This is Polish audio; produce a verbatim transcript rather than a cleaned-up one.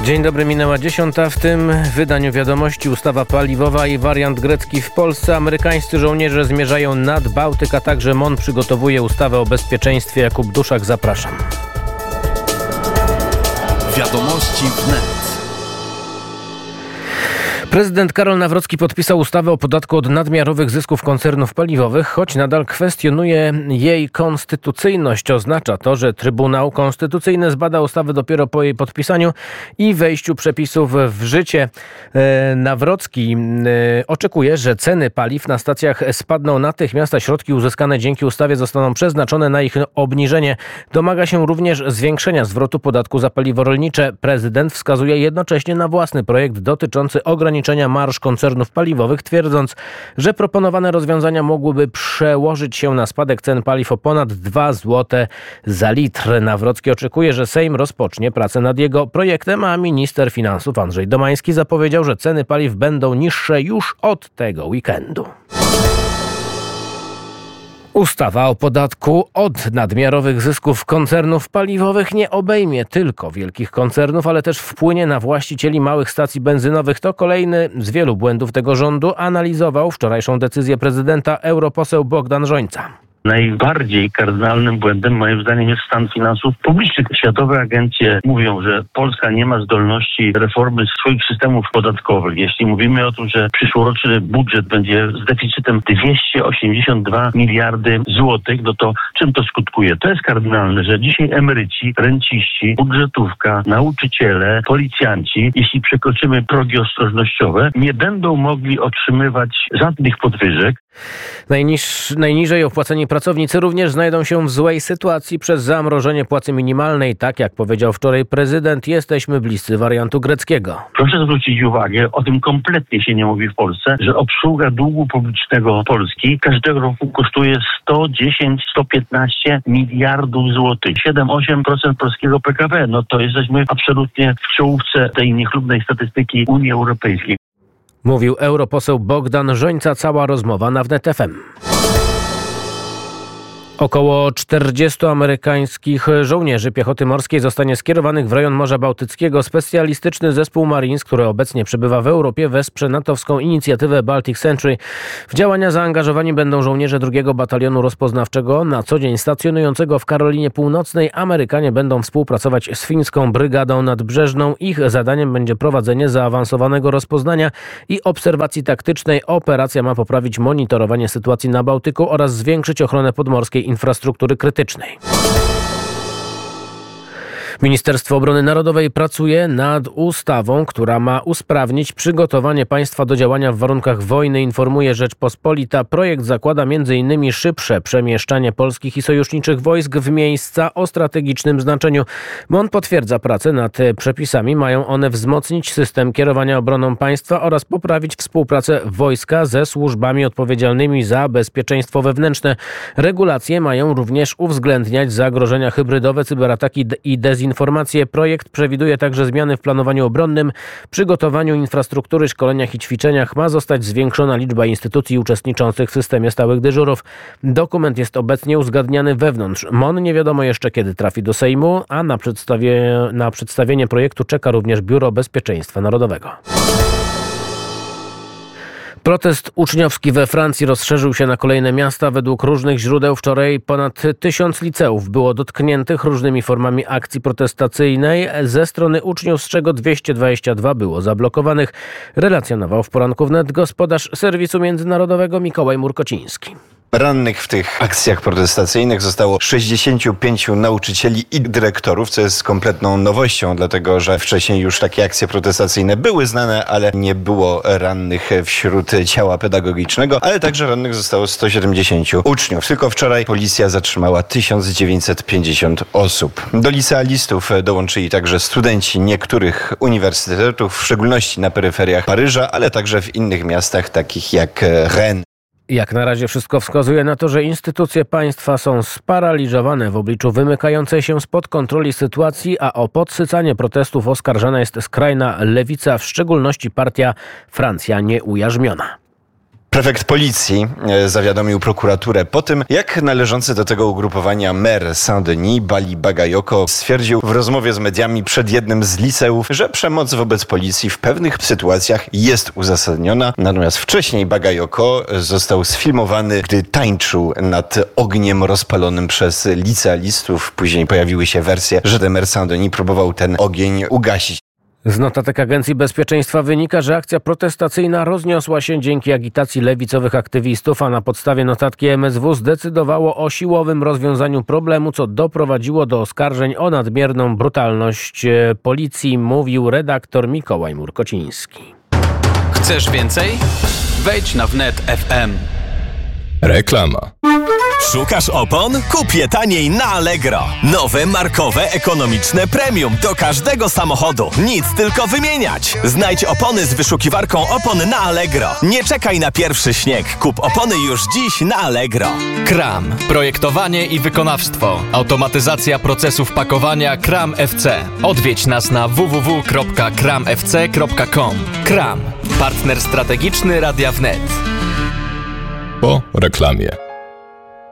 Dzień dobry, minęła dziesiąta. W tym wydaniu wiadomości ustawa paliwowa i wariant grecki w Polsce. Amerykańscy żołnierze zmierzają nad Bałtyk, a także M O N przygotowuje ustawę o bezpieczeństwie. Jakub Duszak, zapraszam. Wiadomości wnet. Prezydent Karol Nawrocki podpisał ustawę o podatku od nadmiarowych zysków koncernów paliwowych, choć nadal kwestionuje jej konstytucyjność. Oznacza to, że Trybunał Konstytucyjny zbada ustawę dopiero po jej podpisaniu i wejściu przepisów w życie. Nawrocki oczekuje, że ceny paliw na stacjach spadną natychmiast, a środki uzyskane dzięki ustawie zostaną przeznaczone na ich obniżenie. Domaga się również zwiększenia zwrotu podatku za paliwo rolnicze. Prezydent wskazuje jednocześnie na własny projekt dotyczący ograniczenia marż koncernów paliwowych, twierdząc, że proponowane rozwiązania mogłyby przełożyć się na spadek cen paliw o ponad dwa złote za litr. Nawrocki oczekuje, że Sejm rozpocznie pracę nad jego projektem, a minister finansów Andrzej Domański zapowiedział, że ceny paliw będą niższe już od tego weekendu. Ustawa o podatku od nadmiarowych zysków koncernów paliwowych nie obejmie tylko wielkich koncernów, ale też wpłynie na właścicieli małych stacji benzynowych. To kolejny z wielu błędów tego rządu. Analizował wczorajszą decyzję prezydenta europoseł Bogdan Rzońca. Najbardziej kardynalnym błędem moim zdaniem jest stan finansów publicznych. Światowe agencje mówią, że Polska nie ma zdolności reformy swoich systemów podatkowych. Jeśli mówimy o tym, że przyszłoroczny budżet będzie z deficytem dwieście osiemdziesiąt dwa miliardy złotych, no to czym to skutkuje? To jest kardynalne, że dzisiaj emeryci, renciści, budżetówka, nauczyciele, policjanci, jeśli przekroczymy progi ostrożnościowe, nie będą mogli otrzymywać żadnych podwyżek. Najniż, najniżej opłaceni pracownicy również znajdą się w złej sytuacji przez zamrożenie płacy minimalnej. Tak jak powiedział wczoraj prezydent, jesteśmy bliscy wariantu greckiego. Proszę zwrócić uwagę, o tym kompletnie się nie mówi w Polsce, że obsługa długu publicznego Polski każdego roku kosztuje sto dziesięć do stu piętnastu miliardów złotych. siedem do ośmiu procent polskiego P K B. No to jesteśmy absolutnie w czołówce tej niechlubnej statystyki Unii Europejskiej. Mówił europoseł Bogdan Rzońca. Cała rozmowa na Wnet F M. Około czterdziestu amerykańskich żołnierzy piechoty morskiej zostanie skierowanych w rejon Morza Bałtyckiego. Specjalistyczny zespół Marines, który obecnie przebywa w Europie, wesprze natowską inicjatywę Baltic Sentry. W działania zaangażowani będą żołnierze drugiego Batalionu Rozpoznawczego, na co dzień stacjonującego w Karolinie Północnej. Amerykanie będą współpracować z fińską brygadą nadbrzeżną. Ich zadaniem będzie prowadzenie zaawansowanego rozpoznania i obserwacji taktycznej. Operacja ma poprawić monitorowanie sytuacji na Bałtyku oraz zwiększyć ochronę podmorskiej infrastruktury krytycznej. Ministerstwo Obrony Narodowej pracuje nad ustawą, która ma usprawnić przygotowanie państwa do działania w warunkach wojny, informuje Rzeczpospolita. Projekt zakłada między innymi szybsze przemieszczanie polskich i sojuszniczych wojsk w miejsca o strategicznym znaczeniu. M O N potwierdza pracę nad przepisami. Mają one wzmocnić system kierowania obroną państwa oraz poprawić współpracę wojska ze służbami odpowiedzialnymi za bezpieczeństwo wewnętrzne. Regulacje mają również uwzględniać zagrożenia hybrydowe, cyberataki i dezinformacje. Projekt przewiduje także zmiany w planowaniu obronnym, przygotowaniu infrastruktury, szkoleniach i ćwiczeniach. Ma zostać zwiększona liczba instytucji uczestniczących w systemie stałych dyżurów. Dokument jest obecnie uzgadniany wewnątrz M O N. Nie wiadomo jeszcze, kiedy trafi do Sejmu, a na, przedstawie, na przedstawienie projektu czeka również Biuro Bezpieczeństwa Narodowego. Protest uczniowski we Francji rozszerzył się na kolejne miasta. Według różnych źródeł wczoraj ponad tysiąc liceów było dotkniętych różnymi formami akcji protestacyjnej ze strony uczniów, z czego dwieście dwadzieścia dwa było zablokowanych. Relacjonował w poranku wnet gospodarz serwisu międzynarodowego Mikołaj Murkociński. Rannych w tych akcjach protestacyjnych zostało sześćdziesięciu pięciu nauczycieli i dyrektorów, co jest kompletną nowością, dlatego że wcześniej już takie akcje protestacyjne były znane, ale nie było rannych wśród ciała pedagogicznego, ale także rannych zostało sto siedemdziesięciu uczniów. Tylko wczoraj policja zatrzymała tysiąc dziewięćset pięćdziesiąt osób. Do licealistów dołączyli także studenci niektórych uniwersytetów, w szczególności na peryferiach Paryża, ale także w innych miastach takich jak Rennes. Jak na razie wszystko wskazuje na to, że instytucje państwa są sparaliżowane w obliczu wymykającej się spod kontroli sytuacji, a o podsycanie protestów oskarżana jest skrajna lewica, w szczególności partia Francja Nieujarzmiona. Prefekt policji zawiadomił prokuraturę po tym, jak należący do tego ugrupowania mer Saint-Denis Bali Bagayoko stwierdził w rozmowie z mediami przed jednym z liceów, że przemoc wobec policji w pewnych sytuacjach jest uzasadniona. Natomiast wcześniej Bagayoko został sfilmowany, gdy tańczył nad ogniem rozpalonym przez licealistów. Później pojawiły się wersje, że ten mer Saint-Denis próbował ten ogień ugasić. Z notatek Agencji Bezpieczeństwa wynika, że akcja protestacyjna rozniosła się dzięki agitacji lewicowych aktywistów, a na podstawie notatki M S W zdecydowało o siłowym rozwiązaniu problemu, co doprowadziło do oskarżeń o nadmierną brutalność policji, mówił redaktor Mikołaj Murkociński. Chcesz więcej? Wejdź na wnet kropka f m. Reklama. Szukasz opon? Kup je taniej na Allegro. Nowe, markowe, ekonomiczne premium do każdego samochodu. Nic tylko wymieniać. Znajdź opony z wyszukiwarką opon na Allegro. Nie czekaj na pierwszy śnieg. Kup opony już dziś na Allegro. Kram. Projektowanie i wykonawstwo. Automatyzacja procesów pakowania Kram F C. Odwiedź nas na w w w kropka kram f c kropka com. Kram. Partner strategiczny Radia Wnet. Po reklamie.